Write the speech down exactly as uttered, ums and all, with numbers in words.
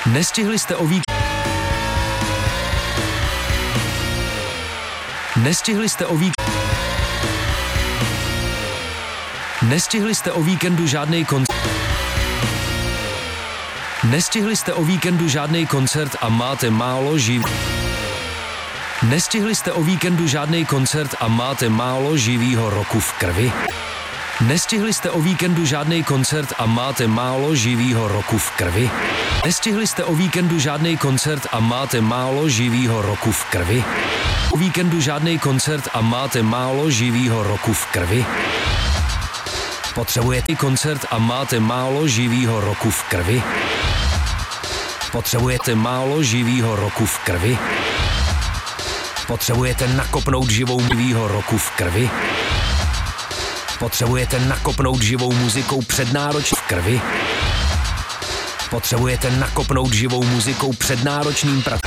Nestihli jste o vík... Nestihli jste o vík... Nestihli jste o víkendu žádnej koncert. Nestihli jste o víkendu žádnej koncert a máte málo živ... Nestihli jste o víkendu žádnej koncert a máte málo živýho roku v krvi. Nestihli jste o víkendu žádnej koncert a máte málo živýho roku v krvi. Nestihli jste o víkendu žádnej koncert a máte málo živýho roku v krvi. O víkendu žádnej koncert a máte málo živýho roku v krvi. Potřebujete koncert a máte málo živýho roku v krvi. Potřebujete málo živýho roku v krvi. Potřebujete nakopnout živou živýho roku v krvi. Potřebujete nakopnout živou muzikou před náročným v krvi. Potřebujete nakopnout živou muzikou před náročným prací.